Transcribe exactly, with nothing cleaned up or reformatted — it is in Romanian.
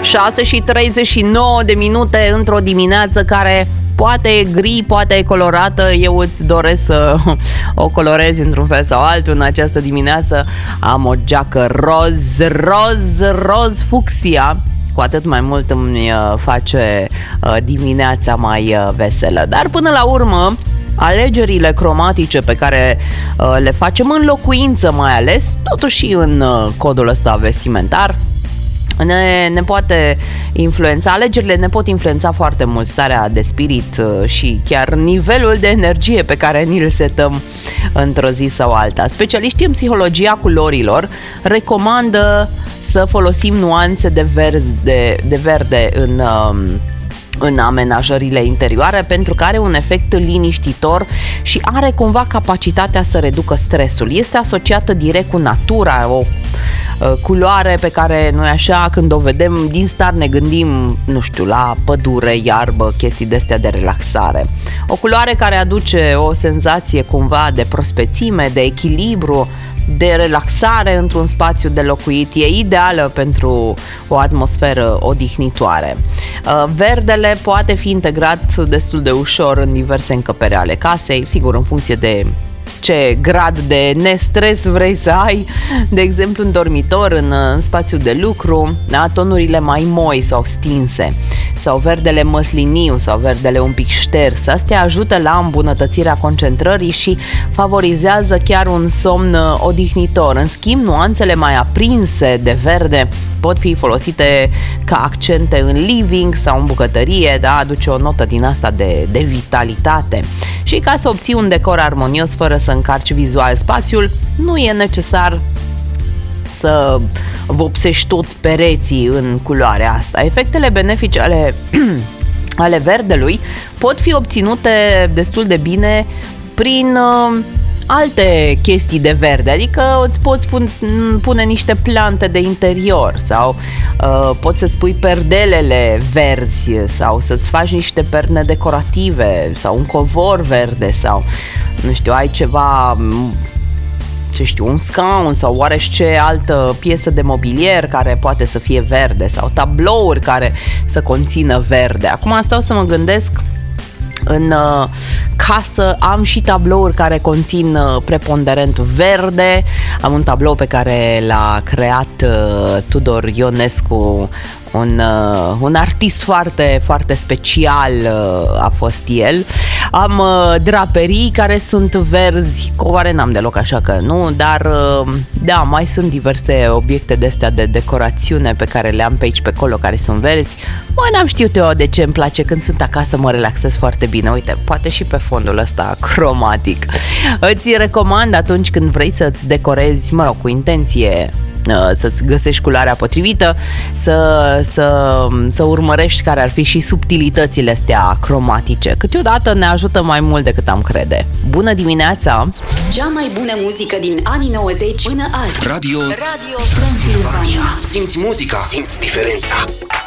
șase și treizeci și nouă de minute într-o dimineață care poate e gri, poate e colorată. Eu îți doresc să o colorezi într-un fel sau altul în această dimineață. Am o geacă roz, roz, roz fucsia. Cu atât mai mult îmi face dimineața mai veselă. Dar până la urmă, alegerile cromatice pe care le facem în locuință mai ales, totuși în codul ăsta vestimentar, Ne, ne poate influența, alegerile ne pot influența foarte mult starea de spirit și chiar nivelul de energie pe care ni-l setăm într-o zi sau alta. Specialiștii în psihologia culorilor recomandă să folosim nuanțe de verde, de verde în... în amenajările interioare, pentru că are un efect liniștitor și are cumva capacitatea să reducă stresul. Este asociată direct cu natura, o culoare pe care noi așa când o vedem din start ne gândim, nu știu, la pădure, iarbă, chestii de-astea de relaxare. O culoare care aduce o senzație cumva de prospețime, de echilibru, de relaxare într-un spațiu de locuit. E ideală pentru o atmosferă odihnitoare. Verdele poate fi integrat destul de ușor în diverse încăperi ale casei, sigur în funcție de ce grad de nestres vrei să ai, de exemplu în dormitor, în, în spațiu de lucru, da? Tonurile mai moi sau stinse, sau verdele măsliniu sau verdele un pic șters, astea ajută la îmbunătățirea concentrării și favorizează chiar un somn odihnitor. În schimb, nuanțele mai aprinse de verde pot fi folosite ca accente în living sau în bucătărie, da? Aduce o notă din asta de, de vitalitate. Și ca să obții un decor armonios fără să încarci vizual spațiul, nu e necesar să vopsești toți pereții în culoarea asta. Efectele benefice ale, ale verdelui pot fi obținute destul de bine prin uh, alte chestii de verde, adică îți poți pun, pune niște plante de interior sau uh, poți să-ți pui perdelele verzi sau să-ți faci niște perne decorative sau un covor verde sau, nu știu, ai ceva, ce știu, un scaun sau oarește altă piesă de mobilier care poate să fie verde sau tablouri care să conțină verde. Acum stau să mă gândesc, în uh, casă am și tablouri care conțin uh, preponderent verde. Am un tablou pe care l-a creat uh, Tudor Ionescu, un, uh, un artist foarte, foarte special uh, a fost el. Am uh, draperii care sunt verzi, covoare n-am deloc, așa că nu, dar uh, da, mai sunt diverse obiecte de-astea de decorațiune pe care le am pe aici, pe acolo, care sunt verzi. Mă, n-am știut eu de ce îmi place când sunt acasă, mă relaxez foarte bine. Uite, poate și pe fondul ăsta cromatic. Îți recomand atunci când vrei să-ți decorezi, mă rog, cu intenție, să-ți găsești culoarea potrivită, să, să, să urmărești care ar fi și subtilitățile astea cromatice. Câteodată ne ajută mai mult decât am crede. Bună dimineața! Cea mai bună muzică din anii nouăzeci până azi. Radio, Radio Transilvania. Simți muzica, simți diferența.